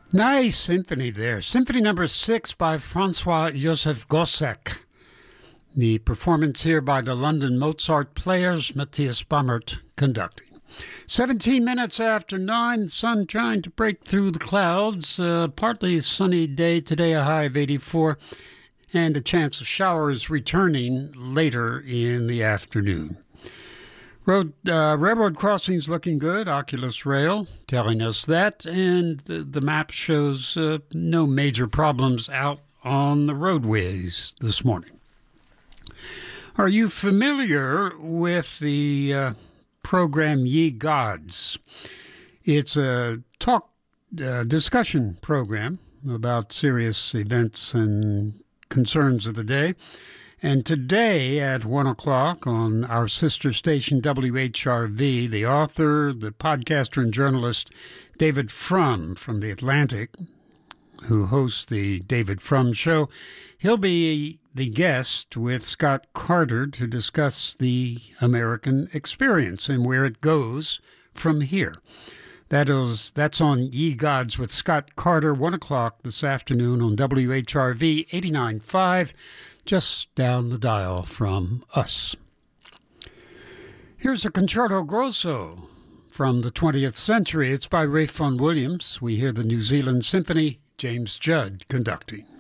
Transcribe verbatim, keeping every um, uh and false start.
Nice symphony there. Symphony number six by Francois-Joseph Gossec. The performance here by the London Mozart Players, Matthias Bammert conducting. seventeen minutes after nine, sun trying to break through the clouds. Uh, partly sunny day today, a high of eighty-four, and a chance of showers returning later in the afternoon. Road uh, railroad crossings looking good. Oculus Rail telling us that, and the, the map shows uh, no major problems out on the roadways this morning. Are you familiar with the uh, program Ye Gods? It's a talk uh, discussion program about serious events and concerns of the day. And today at one o'clock on our sister station W H R V, the author, the podcaster, and journalist David Frum from The Atlantic, who hosts the David Frum Show, he'll be the guest with Scott Carter to discuss the American experience and where it goes from here. That is, that's on Ye Gods with Scott Carter, one o'clock this afternoon on W H R V eighty-nine point five, just down the dial from us. Here's a Concerto Grosso from the twentieth century. It's by Ralph Vaughan Williams. We hear the New Zealand Symphony, James Judd conducting.